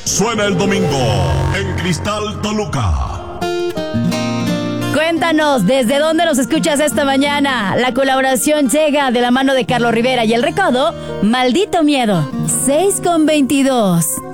Suena el domingo en Cristal Toluca. Cuéntanos, ¿desde dónde nos escuchas esta mañana? La colaboración llega de la mano de Carlos Rivera y El Recodo, Maldito Miedo, 6:22.